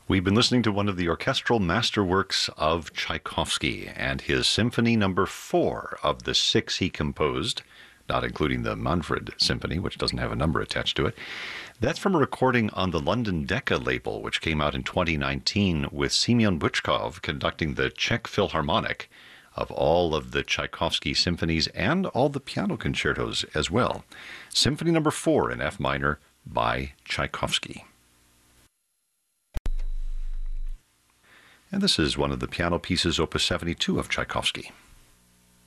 We've been listening to one of the orchestral masterworks of Tchaikovsky and his Symphony Number 4 of the 6 he composed, not including the Manfred Symphony, which doesn't have a number attached to it. That's from a recording on the London Decca label, which came out in 2019 with Semyon Bychkov conducting the Czech Philharmonic of all of the Tchaikovsky symphonies and all the piano concertos as well. Symphony Number 4 in F minor by Tchaikovsky. And this is one of the piano pieces, Opus 72 of Tchaikovsky.